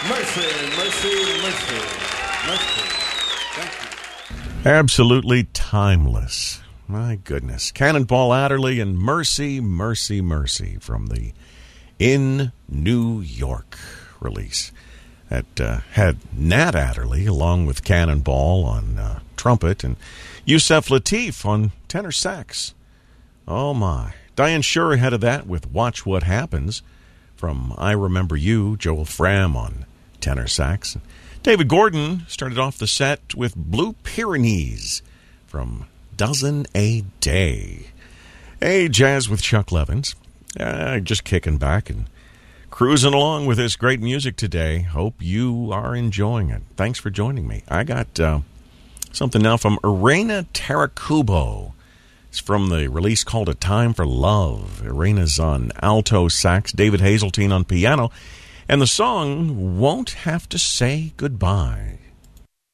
Mercy, mercy, mercy, mercy. Thank you. Absolutely timeless. My goodness. Cannonball Adderley and Mercy, Mercy, Mercy from the In New York release. That had Nat Adderley along with Cannonball on trumpet and Yusef Lateef on tenor sax. Oh my. Diane Shure ahead of that with Watch What Happens from I Remember You, Joel Fram on tenor sax. David Gordon started off the set with Blue Pyrenees from Dozen a Day. Hey, jazz with Chuck Levins. Just kicking back and cruising along with this great music today. Hope you are enjoying it. Thanks for joining me. I got something now from Irena Tarakubo. It's from the release called A Time for Love. Irena's on alto sax, David Hazeltine on piano, and the song Won't Have to Say Goodbye.